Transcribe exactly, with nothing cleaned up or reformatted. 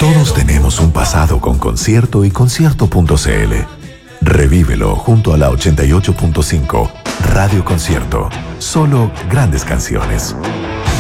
Todos tenemos un pasado con Concierto y Concierto punto cl. Revívelo junto a la ochenta y ocho punto cinco Radio Concierto. Solo grandes canciones.